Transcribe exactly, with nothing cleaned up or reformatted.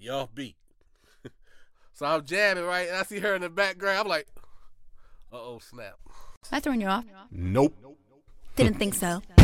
you off beat. So I'm jamming, right? And I see her in the background. I'm like, uh-oh, snap. Am I throwing you off? Nope. Didn't think so.